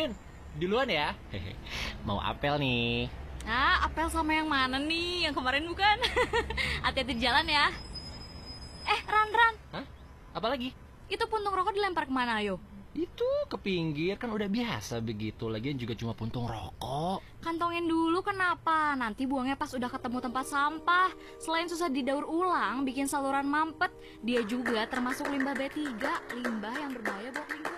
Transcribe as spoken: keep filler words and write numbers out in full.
Min, duluan ya. Hehe. Mau apel nih. Ah, apel sama yang mana nih? Yang kemarin bukan? Hati-hati di jalan ya. Eh, Ran, Ran. Hah? Apa lagi? Itu puntung rokok dilempar kemana, ayo? Itu ke pinggir, kan udah biasa begitu. Lagian juga cuma puntung rokok. Kantongin dulu kenapa? Nanti buangnya pas udah ketemu tempat sampah. Selain susah didaur ulang, bikin saluran mampet, dia juga termasuk limbah B tiga, limbah yang berbahaya buat lingkungan.